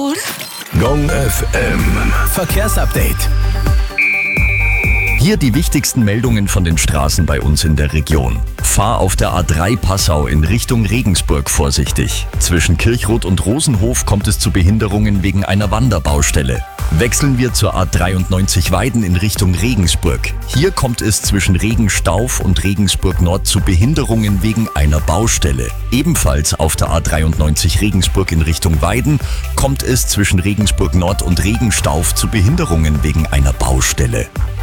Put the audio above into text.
Gong FM. Verkehrsupdate. Hier die wichtigsten Meldungen von den Straßen bei uns in der Region. Fahr auf der A3 Passau in Richtung Regensburg vorsichtig. Zwischen Kirchroth und Rosenhof kommt es zu Behinderungen wegen einer Wanderbaustelle. Wechseln wir zur A93 Weiden in Richtung Regensburg. Hier kommt es zwischen Regenstauf und Regensburg Nord zu Behinderungen wegen einer Baustelle. Ebenfalls auf der A93 Regensburg in Richtung Weiden kommt es zwischen Regensburg Nord und Regenstauf zu Behinderungen wegen einer Baustelle.